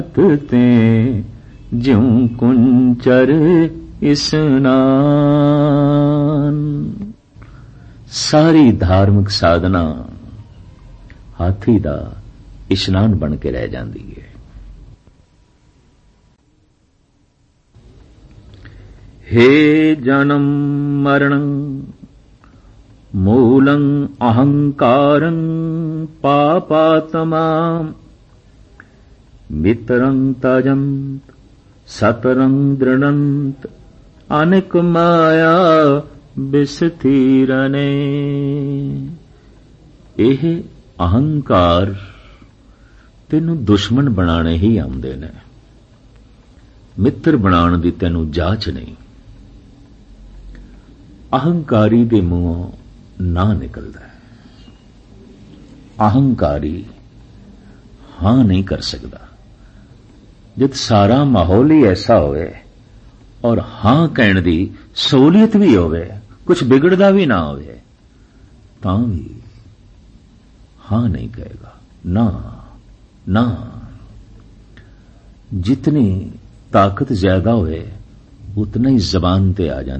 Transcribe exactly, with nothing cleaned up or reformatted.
ਤੇ ਜਿਉ ਕੁੰਚਰ ਇਸਨਾਨ। ਸਾਰੀ ਧਾਰਮਿਕ ਸਾਧਨਾ ਹਾਥੀ ਦਾ ਇਸ਼ਨਾਨ ਬਣ ਕੇ ਰਹਿ ਜਾਂਦੀ ਹੈ। हे ਜਨਮ ਮਰਨ ਮੂਲੰ ਅਹੰਕਾਰੰ ਪਾਪਾਤਮਾ ਮਿਤਰੰ ਤਜੰਤ ਸਤਰੰ ਦ੍ਰਿੜੰਤ ਅਨਿਕ ਮਾਇਆ ਬਿਸਥੀਰਨੇ। ਇਹ ਅਹੰਕਾਰ ਤੈਨੂੰ ਦੁਸ਼ਮਣ ਬਣਾਣੇ ਹੀ ਆਉਂਦੇ ਨੇ, ਮਿੱਤਰ ਬਣਾਉਣ ਦੀ ਤੈਨੂੰ ਜਾਚ ਨਹੀਂ। ਅਹੰਕਾਰੀ ਦੇ ਮੂੰਹੋਂ ਨਾ ਨਿਕਲਦਾ ਹੈ। ਅਹੰਕਾਰੀ ਹਾਂ ਨਹੀਂ ਕਰ ਸਕਦਾ। ਜਦ ਸਾਰਾ ਮਾਹੌਲ ਹੀ ਐਸਾ ਹੋਵੇ ਔਰ ਹਾਂ ਕਹਿਣ ਦੀ ਸਹੂਲੀਅਤ ਵੀ ਹੋਵੇ, ਕੁਝ ਵਿਗੜਦਾ ਵੀ ਨਾ ਹੋਵੇ, ਤਾਂ ਵੀ ਹਾਂ ਨਹੀਂ ਕਹੇਗਾ। ਨਾ ਨਾ, जितनी ताकत ज्यादा होए उतना ही जबान ते आ जाती।